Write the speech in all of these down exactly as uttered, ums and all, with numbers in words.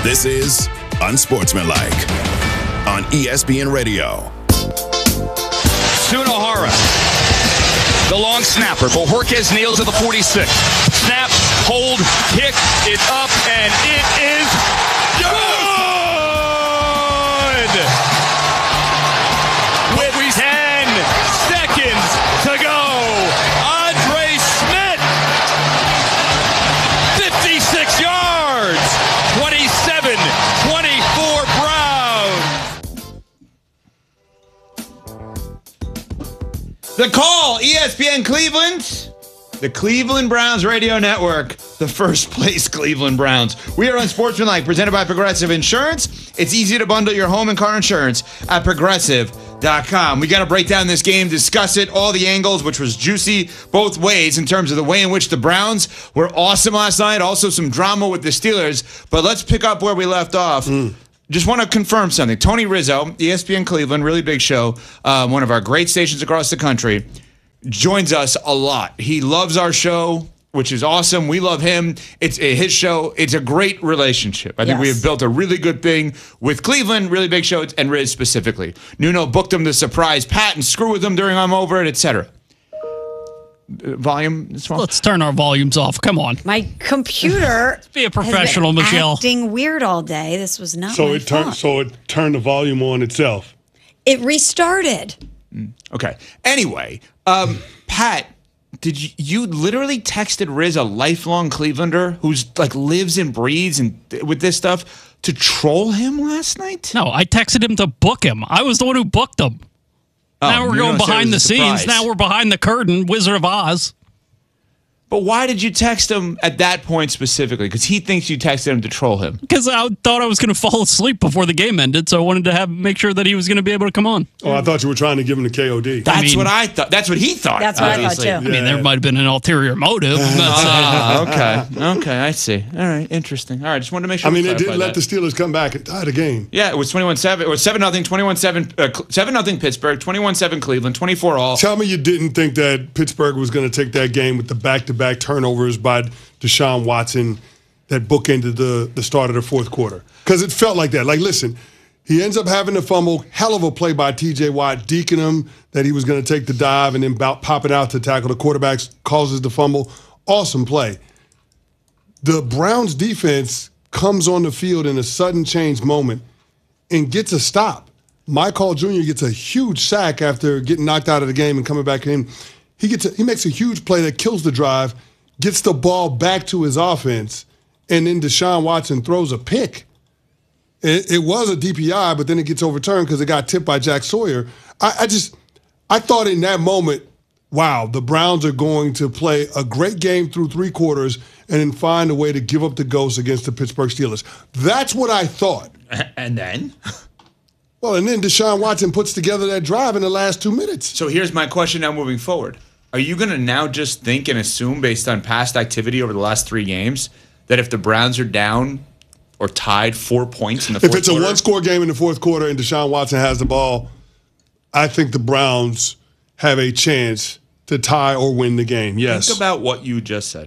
This is Unsportsmanlike on E S P N Radio. Sunohara, the long snapper. Bojorquez nails to the forty-six. Snap, hold, kick, it's up, and it is good! With ten seconds to go, Andre Smith, fifty-six yards, twenty-seven twenty-four Browns. The call, E S P N Cleveland, the Cleveland Browns Radio Network, the first place Cleveland Browns. We are Unsportsmanlike, presented by Progressive Insurance. It's easy to bundle your home and car insurance at progressive dot com. We got to break down this game, discuss it, all the angles, which was juicy both ways in terms of the way in which the Browns were awesome last night. Also some drama with the Steelers. But let's pick up where we left off. Mm. Just want to confirm something. Tony Rizzo, E S P N Cleveland, really big show, um, one of our great stations across the country, joins us a lot. He loves our show, which is awesome. We love him. It's a, his show. It's a great relationship. I think yes. we have built a really good thing with Cleveland, really big show, and Riz specifically. Nuno booked him to surprise Pat and screw with him during I'm Over It, et cetera. Volume? Let's turn our volumes off. Come on. My computer Let's be a professional, has been Michelle. acting weird all day. This was not so my it turned fault. so it turned the volume on itself. It restarted. Okay. Anyway, um, Pat, did you, you literally texted Riz, a lifelong Clevelander who's like lives and breathes and with this stuff, to troll him last night? No, I texted him to book him. I was the one who booked him. Oh, now we're going behind the scenes. Now we're behind the curtain. Wizard of Oz. But why did you text him at that point specifically? Because he thinks you texted him to troll him. Because I thought I was going to fall asleep before the game ended, so I wanted to have make sure that he was going to be able to come on. Oh, I thought you were trying to give him the K O D. That's I mean, what I thought. That's what he thought. That's what obviously. I thought, too. I mean, there might have been an ulterior motive. Ah, okay. Okay, I see. All right, interesting. All right, just wanted to make sure. I mean, they did did let that. the Steelers come back and tie the game. Yeah, it was twenty-one seven. It was seven nothing, twenty-one seven, uh, seven nothing Pittsburgh, twenty-one seven Cleveland, twenty-four all. Tell me you didn't think that Pittsburgh was going to take that game with the back-to-back turnovers by Deshaun Watson that bookended the, the start of the fourth quarter. Because it felt like that. Like, listen, he ends up having the fumble. Hell of a play by T J Watt, deking him that he was going to take the dive and then about popping out to tackle the quarterbacks, causes the fumble. Awesome play. The Browns defense comes on the field in a sudden change moment and gets a stop. Mike Hall Junior gets a huge sack after getting knocked out of the game and coming back in. He gets a, he makes a huge play that kills the drive, gets the ball back to his offense, and then Deshaun Watson throws a pick. It, it was a D P I, but then it gets overturned because it got tipped by Jack Sawyer. I, I just, I thought in that moment, wow, the Browns are going to play a great game through three quarters and then find a way to give up the ghost against the Pittsburgh Steelers. That's what I thought. And then? Well, and then Deshaun Watson puts together that drive in the last two minutes. So here's my question now moving forward. Are you going to now just think and assume based on past activity over the last three games that if the Browns are down or tied four points in the fourth quarter? If it's a one-score game in the fourth quarter and Deshaun Watson has the ball, I think the Browns have a chance to tie or win the game, yes. Think about what you just said.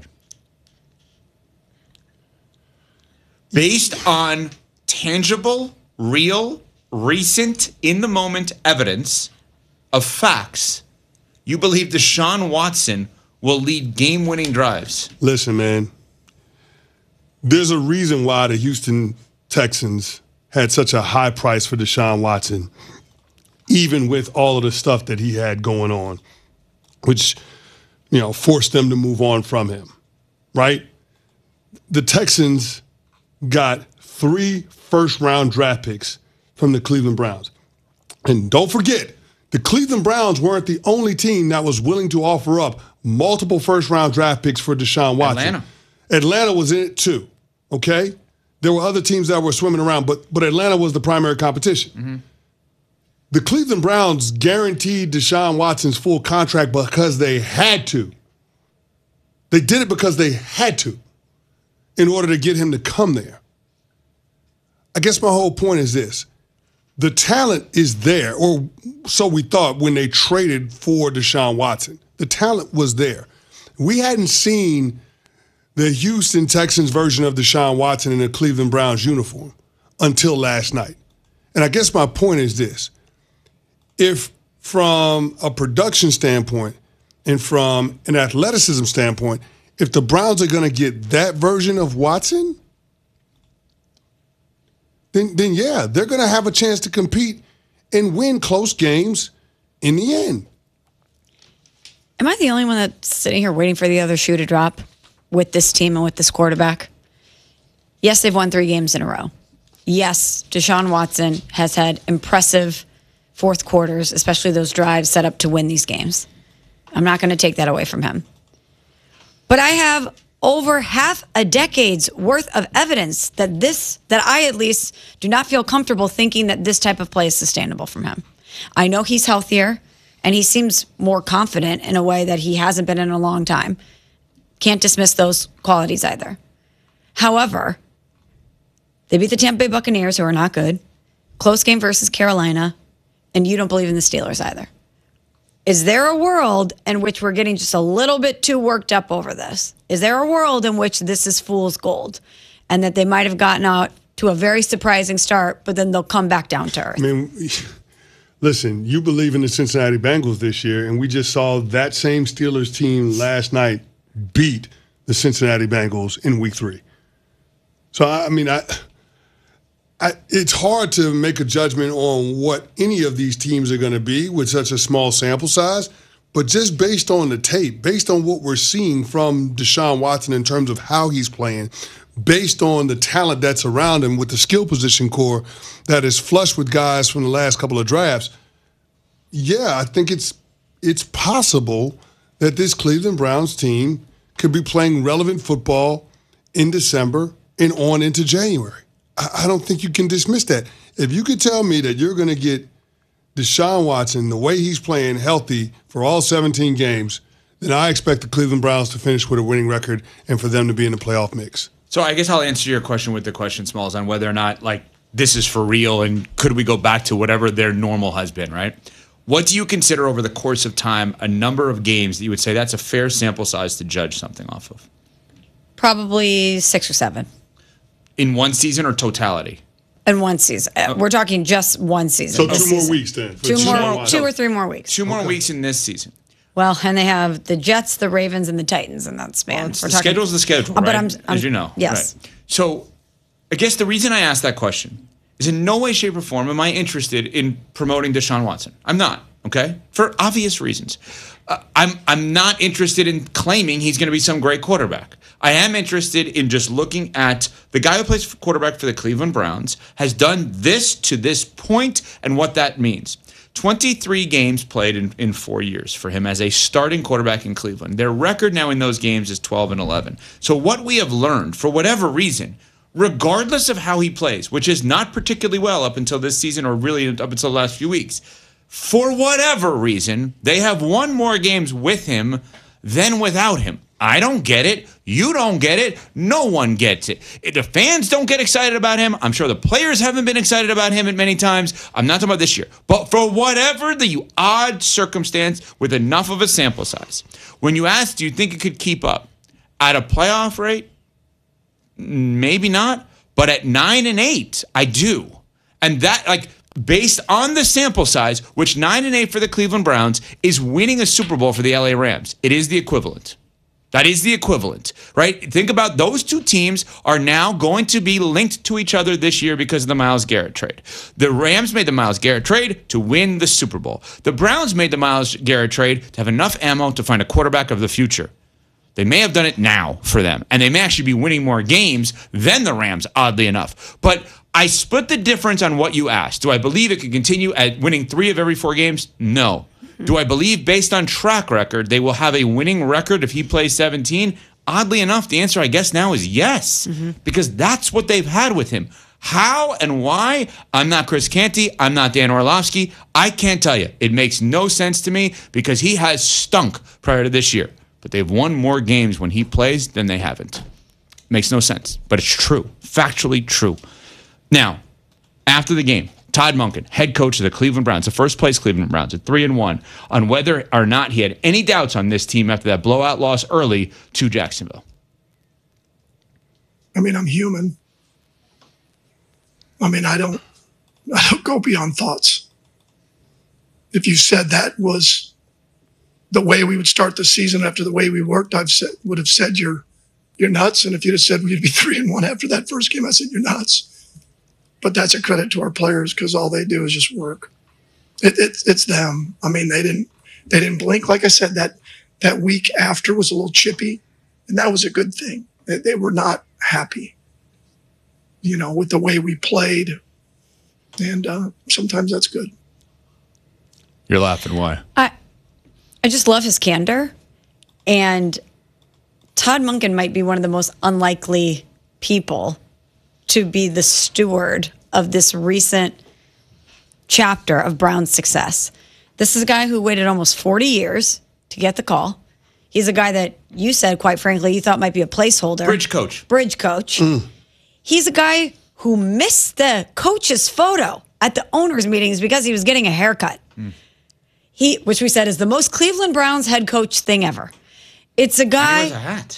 Based on tangible, real, recent, in-the-moment evidence of facts, you believe Deshaun Watson will lead game-winning drives? Listen, man, there's a reason why the Houston Texans had such a high price for Deshaun Watson, even with all of the stuff that he had going on, which, you know, forced them to move on from him, right? The Texans got three first-round draft picks from the Cleveland Browns. And don't forget, the Cleveland Browns weren't the only team that was willing to offer up multiple first-round draft picks for Deshaun Watson. Atlanta. Atlanta was in it too, okay? There were other teams that were swimming around, but, but Atlanta was the primary competition. Mm-hmm. The Cleveland Browns guaranteed Deshaun Watson's full contract because they had to. They did it because they had to in order to get him to come there. I guess my whole point is this. The talent is there, or so we thought when they traded for Deshaun Watson. The talent was there. We hadn't seen the Houston Texans version of Deshaun Watson in a Cleveland Browns uniform until last night. And I guess my point is this. If from a production standpoint and from an athleticism standpoint, if the Browns are going to get that version of Watson, then, then yeah, they're going to have a chance to compete and win close games in the end. Am I the only one that's sitting here waiting for the other shoe to drop with this team and with this quarterback? Yes, they've won three games in a row. Yes, Deshaun Watson has had impressive fourth quarters, especially those drives set up to win these games. I'm not going to take that away from him. But I have over half a decade's worth of evidence that this, that I at least do not feel comfortable thinking that this type of play is sustainable from him. I know he's healthier, and he seems more confident in a way that he hasn't been in a long time. Can't dismiss those qualities either. However, they beat the Tampa Bay Buccaneers, who are not good. Close game versus Carolina. And you don't believe in the Steelers either. Is there a world in which we're getting just a little bit too worked up over this? Is there a world in which this is fool's gold and that they might have gotten out to a very surprising start, but then they'll come back down to earth? I mean, listen, you believe in the Cincinnati Bengals this year, and we just saw that same Steelers team last night beat the Cincinnati Bengals in week three. So, I mean, I, I, it's hard to make a judgment on what any of these teams are going to be with such a small sample size. But just based on the tape, based on what we're seeing from Deshaun Watson in terms of how he's playing, based on the talent that's around him with the skill position core that is flush with guys from the last couple of drafts, yeah, I think it's it's possible that this Cleveland Browns team could be playing relevant football in December and on into January. I, I don't think you can dismiss that. If you could tell me that you're going to get Deshaun Watson, the way he's playing, healthy for all seventeen games, then I expect the Cleveland Browns to finish with a winning record and for them to be in the playoff mix. So I guess I'll answer your question with the question, Smalls, on whether or not, like, this is for real and could we go back to whatever their normal has been, right? What do you consider over the course of time a number of games that you would say that's a fair sample size to judge something off of? Probably six or seven. In one season or totality? In one season. Uh, We're talking just one season. So this two more season. weeks then. for Two Deshaun more, Watson. two or three more weeks. Two more okay. weeks in this season. Well, and they have the Jets, the Ravens, and the Titans in that span. Well, it's We're the talking, schedule's the schedule, Uh, right? but I'm, I'm, As you know. Yes. Right. So I guess the reason I asked that question is in no way, shape, or form am I interested in promoting Deshaun Watson. I'm not, okay? For obvious reasons. Uh, I'm I'm not interested in claiming he's going to be some great quarterback. I am interested in just looking at the guy who plays quarterback for the Cleveland Browns has done this to this point and what that means. twenty-three games played in, in four years for him as a starting quarterback in Cleveland. Their record now in those games is twelve and eleven. So what we have learned, for whatever reason, regardless of how he plays, which is not particularly well up until this season or really up until the last few weeks, for whatever reason, they have won more games with him than without him. I don't get it. You don't get it. No one gets it. If the fans don't get excited about him, I'm sure the players haven't been excited about him at many times. I'm not talking about this year. But for whatever the odd circumstance with enough of a sample size, when you ask, do you think it could keep up? At a playoff rate? Maybe not. But at nine and eight, I do. And that, like, based on the sample size, which nine and eight for the Cleveland Browns is winning a Super Bowl for the L A Rams. It is the equivalent. That is the equivalent, right? Think about those two teams are now going to be linked to each other this year because of the Myles Garrett trade. The Rams made the Myles Garrett trade to win the Super Bowl. The Browns made the Myles Garrett trade to have enough ammo to find a quarterback of the future. They may have done it now for them, and they may actually be winning more games than the Rams, oddly enough. But I split the difference on what you asked. Do I believe it could continue at winning three of every four games? No. Do I believe, based on track record, they will have a winning record if he plays seventeen? Oddly enough, the answer, I guess, now is yes, mm-hmm. because that's what they've had with him. How and why? I'm not Chris Canty. I'm not Dan Orlovsky. I can't tell you. It makes no sense to me because he has stunk prior to this year. But they've won more games when he plays than they haven't. Makes no sense, but it's true. Factually true. Now, after the game, Todd Monken, head coach of the Cleveland Browns, the first place Cleveland Browns at three and one, on whether or not he had any doubts on this team after that blowout loss early to Jacksonville. I mean, I'm human. I mean, I don't, I don't go beyond thoughts. If you said that was the way we would start the season after the way we worked, I've said, would have said you're, you're nuts. And if you'd have said we'd be three and one after that first game, I said you're nuts. But that's a credit to our players because all they do is just work. It, it, it's them. I mean, they didn't, they didn't blink. Like I said, that that week after was a little chippy, and that was a good thing. They, they were not happy, you know, with the way we played, and uh, sometimes that's good. You're laughing. Why? I, I just love his candor, and Todd Monken might be one of the most unlikely people to be the steward of this recent chapter of Brown's success. This is a guy who waited almost forty years to get the call. He's a guy that you said, quite frankly, you thought might be a placeholder. Bridge coach. Bridge coach. Mm. He's a guy who missed the coach's photo at the owners' meetings because he was getting a haircut. Mm. He, which we said is the most Cleveland Browns head coach thing ever. It's a guy. And he wears a hat.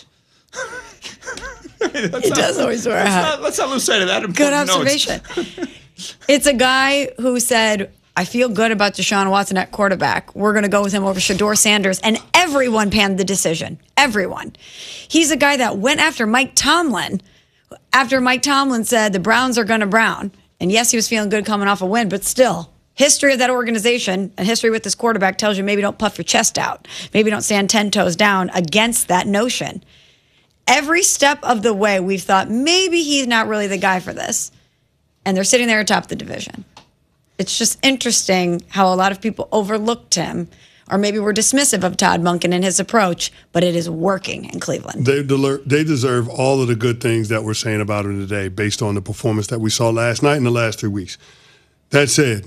I mean, he does always wear a hat. Not, let's not lose sight of that. Good observation. It's a guy who said, I feel good about Deshaun Watson at quarterback. We're going to go with him over Shedeur Sanders. And everyone panned the decision. Everyone. He's a guy that went after Mike Tomlin after Mike Tomlin said the Browns are going to Brown. And yes, he was feeling good coming off a win, but still, history of that organization and history with this quarterback tells you maybe don't puff your chest out. Maybe don't stand ten toes down against that notion. Every step of the way, we've thought maybe he's not really the guy for this. And they're sitting there atop the division. It's just interesting how a lot of people overlooked him or maybe were dismissive of Todd Monken and his approach, but it is working in Cleveland. They, deler- they deserve all of the good things that we're saying about him today based on the performance that we saw last night and the last three weeks. That said,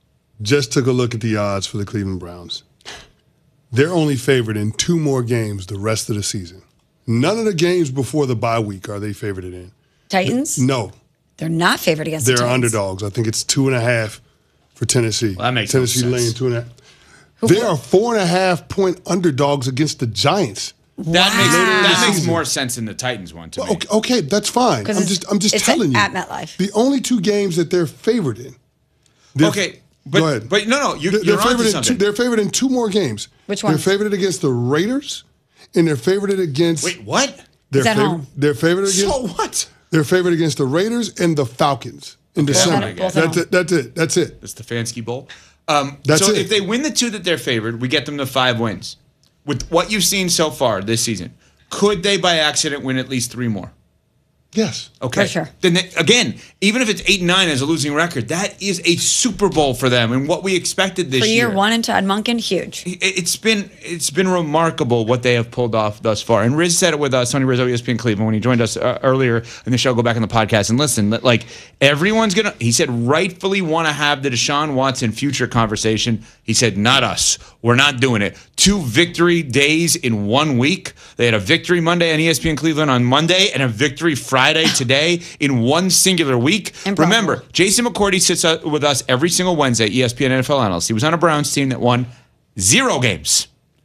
just took a look at the odds for the Cleveland Browns. They're only favored in two more games the rest of the season. None of the games before the bye week are they favored in. Titans? No. They're not favored against They're the Titans. underdogs. I think it's two and a half for Tennessee. Well, that makes Tennessee no sense. laying two and a half. They are four and a half point underdogs against the Giants. That makes that makes season. more sense than the Titans one to Well, me. okay, okay, that's fine. I'm it's- just I'm just it's telling at you. MetLife. The only two games that they're favored in. they're- Okay, but go ahead. but no, no, you're, They're, you're they're onto favored in two, something. they're favored in two more games. Which They're ones? favored against the Raiders, and they're favored against. Wait, what? They're at favored, home. They're favored against. So what? They're favored against the Raiders and the Falcons in December. Both at That's home. it. That's it. That's it. It's the Stefanski Bowl. Um, That's so it. if they win the two that they're favored, we get them to five wins. With what you've seen so far this season, could they by accident win at least three more? Yes. Okay. For sure. Then they, again, even if it's eight and nine as a losing record, that is a Super Bowl for them and what we expected this For year year. one and Todd Monken, huge. It- It's been it's been remarkable what they have pulled off thus far. And Riz said it with us, Tony Rizzo, E S P N Cleveland, when he joined us uh, earlier in the show. Go back in the podcast and listen. that, Like everyone's gonna, he said, rightfully want to have the Deshaun Watson future conversation. He said, not us. We're not doing it. Two victory days in one week. They had a victory Monday on E S P N Cleveland on Monday and a victory Friday today in one singular week. Improbable. Remember, Jason McCourty sits uh, with us every single Wednesday, E S P N N F L analyst. He was on a Browns team that won zero games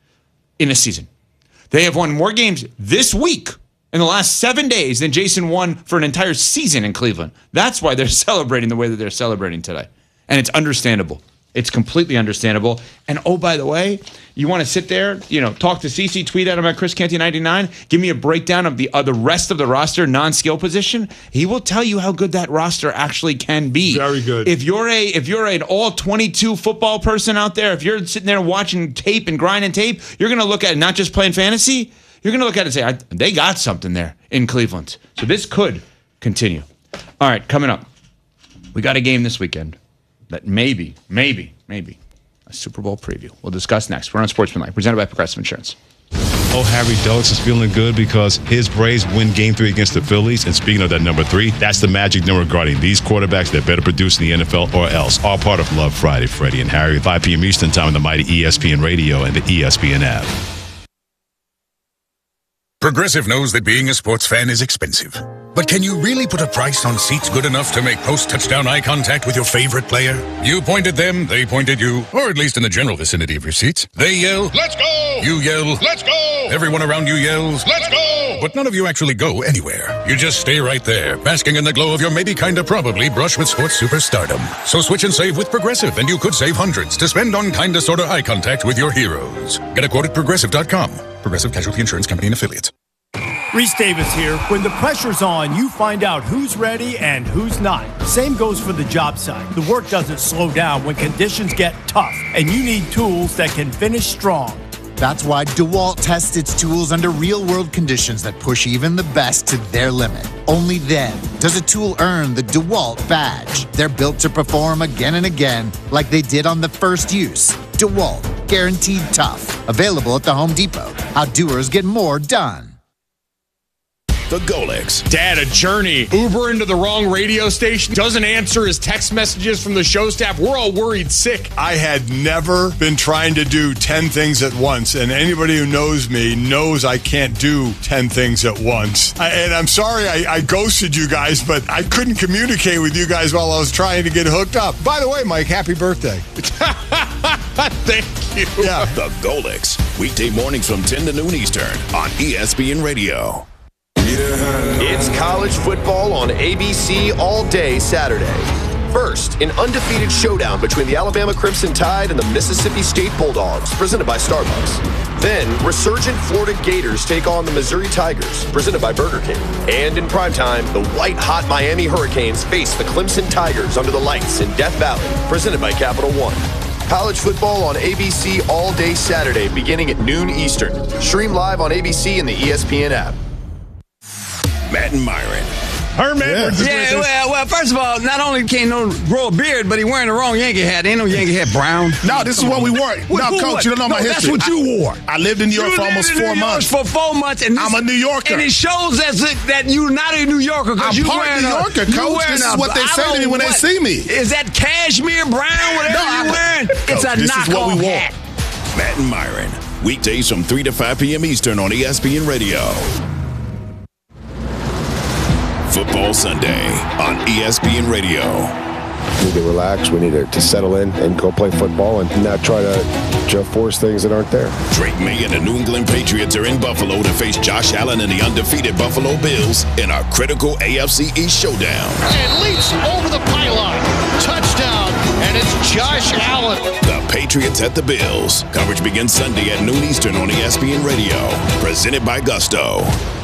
in a season. They have won more games this week in the last seven days than Jason won for an entire season in Cleveland. That's why they're celebrating the way that they're celebrating today. And it's understandable. It's completely understandable. And oh, by the way, you want to sit there, you know, talk to Cece, tweet at him at Chris Canty ninety-nine, give me a breakdown of the uh, the rest of the roster, non-skill position. He will tell you how good that roster actually can be. Very good. If you're a if you're an all twenty-two football person out there, if you're sitting there watching tape and grinding tape, you're going to look at it, not just playing fantasy. You're going to look at it and say, I, they got something there in Cleveland. So this could continue. All right, coming up, we got a game this weekend that maybe, maybe, maybe a Super Bowl preview. We'll discuss next. We're on Sportsmanlike, presented by Progressive Insurance. Oh, Harry Doaks is feeling good because his Braves win game three against the Phillies. And speaking of that number three, that's the magic number regarding these quarterbacks that better produce in the N F L or else. All part of Love Friday, Freddie and Harry, five p.m. Eastern Time on the mighty E S P N Radio and the E S P N app. Progressive knows that being a sports fan is expensive. But can you really put a price on seats good enough to make post-touchdown eye contact with your favorite player? You point at them, they point at you, or at least in the general vicinity of your seats. They yell, "Let's go!" You yell, "Let's go!" Everyone around you yells, "Let's go!" all, but none of you actually go anywhere. You just stay right there, basking in the glow of your maybe kinda probably brush with sports superstardom. So switch and save with Progressive, and you could save hundreds to spend on kinda sorta eye contact with your heroes. Get a quote at progressive dot com. Progressive Casualty Insurance Company and Affiliates. Reese Davis here. When the pressure's on, you find out who's ready and who's not. Same goes for the job site. The work doesn't slow down when conditions get tough, and you need tools that can finish strong. That's why DeWalt tests its tools under real-world conditions that push even the best to their limit. Only then does a tool earn the DeWalt badge. They're built to perform again and again like they did on the first use. DeWalt, guaranteed tough. Available at the Home Depot. How doers get more done. The Golics. Dad, a journey. Uber into the wrong radio station. Doesn't answer his text messages from the show staff. We're all worried sick. I had never been trying to do ten things at once. And anybody who knows me knows I can't do ten things at once. I, and I'm sorry I, I ghosted you guys, but I couldn't communicate with you guys while I was trying to get hooked up. By the way, Mike, happy birthday. Thank you. Yeah. The Golics. Weekday mornings from ten to noon Eastern on E S P N Radio. It's college football on A B C all day Saturday. First, an undefeated showdown between the Alabama Crimson Tide and the Mississippi State Bulldogs, presented by Starbucks. Then, resurgent Florida Gators take on the Missouri Tigers, presented by Burger King. And in primetime, the white-hot Miami Hurricanes face the Clemson Tigers under the lights in Death Valley, presented by Capital One. College football on A B C all day Saturday, beginning at noon Eastern. Stream live on A B C and the E S P N app. Matt and Myron. Herman. Yeah, yeah well, well, first of all, not only can't no grow a beard, but he wearing the wrong Yankee hat. Ain't no Yankee hat brown. No, this is what we wore. What, no, who, Coach, what? you don't know no, my history. That's what you wore. I, I lived in New York you for almost lived in four New months. York for four months. And this, I'm a New Yorker. And it shows that, that you're not a New Yorker. I'm you part wearing New Yorker, a, Coach. This is what they say to me when what, they see me. Is that cashmere brown, whatever no, you're wearing? Coach, it's a this knockoff is what we hat. wore. Matt and Myron. Weekdays from three to five p.m. Eastern on E S P N Radio. Football Sunday on E S P N Radio. We need to relax. We need to, to settle in and go play football and not try to, to force things that aren't there. Drake May and the New England Patriots are in Buffalo to face Josh Allen and the undefeated Buffalo Bills in a critical A F C East showdown. And leaps over the pylon. Touchdown. And it's Josh Allen. The Patriots at the Bills. Coverage begins Sunday at noon Eastern on E S P N Radio. Presented by Gusto.